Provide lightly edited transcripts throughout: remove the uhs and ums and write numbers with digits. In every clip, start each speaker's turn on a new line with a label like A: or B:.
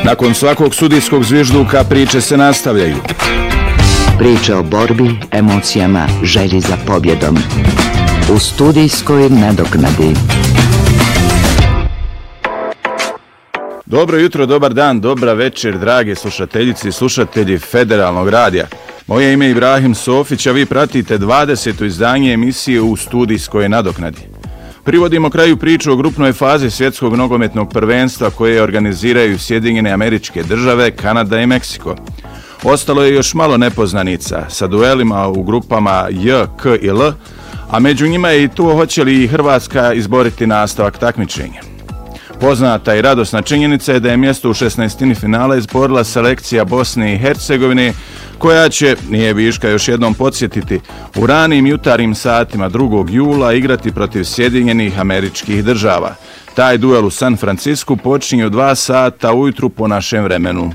A: Nakon svakog sudijskog zvižduka priče se nastavljaju.
B: Priče o borbi, emocijama, želji za pobjedom. U studijskoj nadoknadi.
A: Dobro jutro, dobar dan, dobra večer, drage slušateljice i slušatelji Federalnog radija. Moje ime je Ibrahim Sofić, a vi pratite 20. izdanje emisije U studijskoj nadoknadi. Privodimo kraju priču o grupnoj fazi svjetskog nogometnog prvenstva koje organiziraju Sjedinjene Američke Države, Kanada i Meksiko. Ostalo je još malo nepoznanica sa duelima u grupama J, K i L, a među njima je i to hoće li i Hrvatska izboriti nastavak takmičenja. Poznata i radosna činjenica je da je mjesto u 16. finala izborila selekcija Bosne i Hercegovine, koja će, nije viška još jednom podsjetiti, u ranim jutarnjim satima 2. jula igrati protiv Sjedinjenih Američkih Država. Taj duel u San Francisku počinje u 2 sata ujutru po našem vremenu.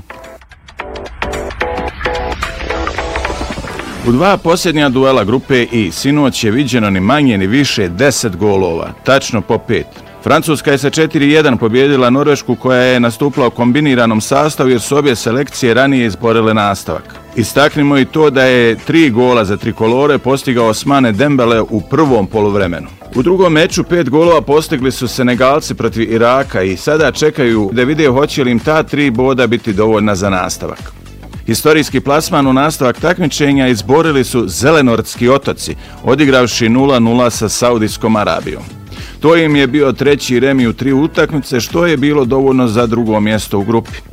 A: U 2 posljednja duela grupe I sinoć je viđeno ni manje ni više 10 golova, tačno po 5. Francuska je sa 4-1 pobjedila Norvešku koja je nastupila u kombiniranom sastavu jer su obje selekcije ranije izborile nastavak. Istaknimo i to da je 3 gola za trikolore postigao Osmane Dembele u prvom poluvremenu. U drugom meču 5 golova postigli su Senegalci protiv Iraka i sada čekaju da vide hoće li im ta 3 boda biti dovoljna za nastavak. Historijski plasman u nastavak takmičenja izborili su Zelenortski otoci, odigravši 0-0 sa Saudijskom Arabijom. To im je bio 3. remi u 3 utakmice, što je bilo dovoljno za drugo mjesto u grupi.